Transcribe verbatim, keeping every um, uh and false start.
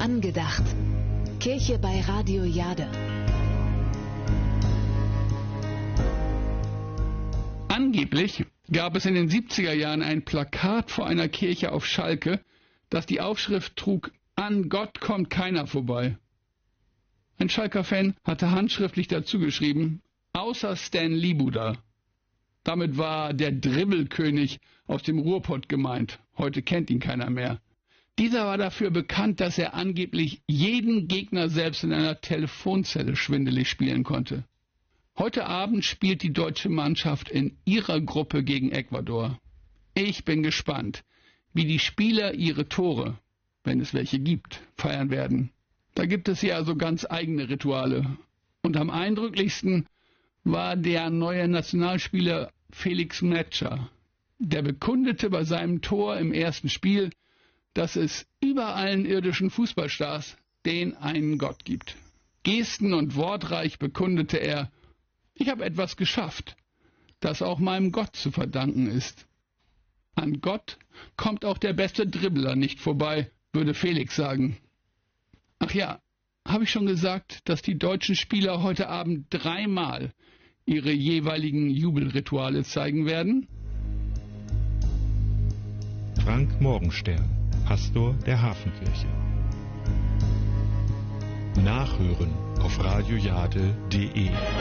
Angedacht. Kirche bei Radio Jade. Angeblich gab es in den siebziger Jahren ein Plakat vor einer Kirche auf Schalke, das die Aufschrift trug: An Gott kommt keiner vorbei. Ein Schalker-Fan hatte handschriftlich dazu geschrieben: außer Stan Liebuda. Damit war der Dribbelkönig aus dem Ruhrpott gemeint. Heute kennt ihn keiner mehr. Dieser war dafür bekannt, dass er angeblich jeden Gegner selbst in einer Telefonzelle schwindelig spielen konnte. Heute Abend spielt die deutsche Mannschaft in ihrer Gruppe gegen Ecuador. Ich bin gespannt, wie die Spieler ihre Tore, wenn es welche gibt, feiern werden. Da gibt es ja so ganz eigene Rituale. Und am eindrücklichsten war der neue Nationalspieler Felix Metscher. Der bekundete bei seinem Tor im ersten Spiel, dass es über allen irdischen Fußballstars den einen Gott gibt. Gesten- und wortreich bekundete er: Ich habe etwas geschafft, das auch meinem Gott zu verdanken ist. An Gott kommt auch der beste Dribbler nicht vorbei, würde Felix sagen. Ach ja, habe ich schon gesagt, dass die deutschen Spieler heute Abend dreimal ihre jeweiligen Jubelrituale zeigen werden? Frank Morgenstern, Pastor der Hafenkirche. Nachhören auf radiojade punkt de